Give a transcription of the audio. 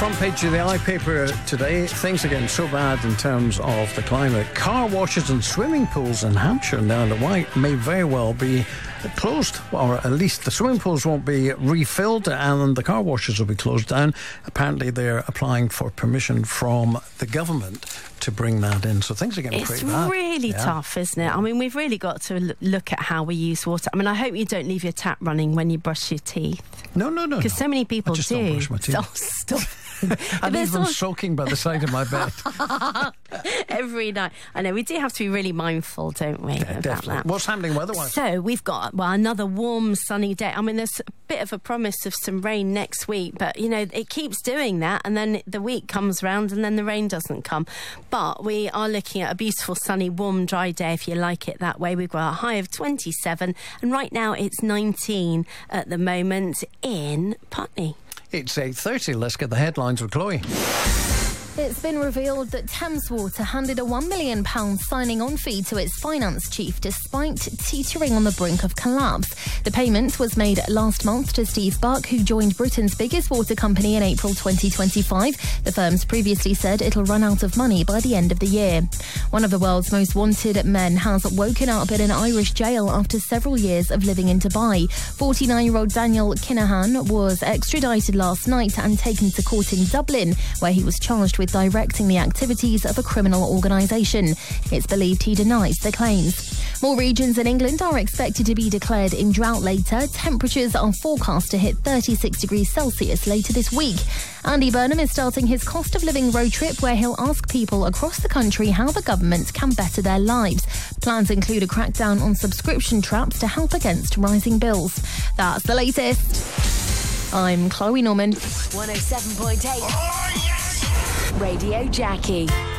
front page of the iPaper today. Things are getting so bad in terms of the climate. Car washes and swimming pools in Hampshire and Isle of Wight may very well be closed, or at least the swimming pools won't be refilled and the car washes will be closed down. Apparently they're applying for permission from the government to bring that in. So things are getting pretty bad. It's really tough, isn't it? I mean, we've really got to look at how we use water. I mean, I hope you don't leave your tap running when you brush your teeth. No. Because so many people I just don't brush my teeth. Oh, stop. I leave them soaking by the side of my bed. Every night. I know, we do have to be really mindful, don't we, about definitely. that. What's happening weather-wise? So we've got, another warm, sunny day. I mean, there's a bit of a promise of some rain next week, but, you know, it keeps doing that, and then the week comes round and then the rain doesn't come. But we are looking at a beautiful, sunny, warm, dry day, if you like it that way. We've got a high of 27, and right now it's 19 at the moment in Putney. It's 8:30. Let's get the headlines with Chloe. It's been revealed that Thames Water handed a £1 million signing-on fee to its finance chief despite teetering on the brink of collapse. The payment was made last month to Steve Buck, who joined Britain's biggest water company in April 2025. The firm's previously said it'll run out of money by the end of the year. One of the world's most wanted men has woken up in an Irish jail after several years of living in Dubai. 49-year-old Daniel Kinahan was extradited last night and taken to court in Dublin, where he was charged with directing the activities of a criminal organisation. It's believed he denies the claims. More regions in England are expected to be declared in drought later. Temperatures are forecast to hit 36 degrees Celsius later this week. Andy Burnham is starting his cost of living road trip where he'll ask people across the country how the government can better their lives. Plans include a crackdown on subscription traps to help against rising bills. That's the latest. I'm Chloe Norman. 107.8 Radio Jackie.